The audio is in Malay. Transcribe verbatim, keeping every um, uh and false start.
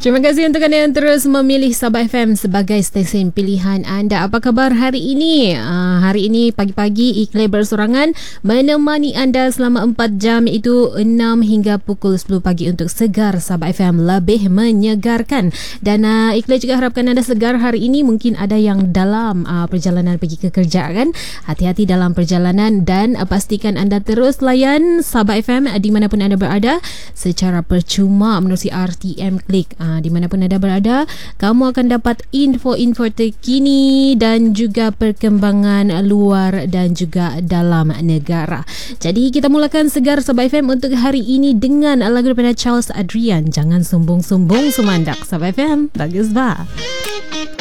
Terima kasih untuk anda yang terus memilih Sabah F M sebagai stesen pilihan anda. Apa khabar hari ini? Uh, hari ini pagi-pagi Ikhlas bersorangan menemani anda selama empat jam, iaitu enam hingga pukul sepuluh pagi untuk Segar Sabah F M, lebih menyegarkan. Dan uh, Ikhlas juga harapkan anda segar hari ini. Mungkin ada yang dalam uh, perjalanan pergi ke kerja kan. Hati-hati dalam perjalanan dan uh, pastikan anda terus layan Sabah F M di manapun anda berada secara percuma menerusi R T M Klik. Uh, di manapun anda berada, kamu akan dapat info-info terkini dan juga perkembangan luar dan juga dalam negara. Jadi kita mulakan Segar Sabah F M untuk hari ini dengan lagu daripada Charles Adrian, Jangan Sumbung-Sumbung Sumandak. Sabah F M, bagus bah.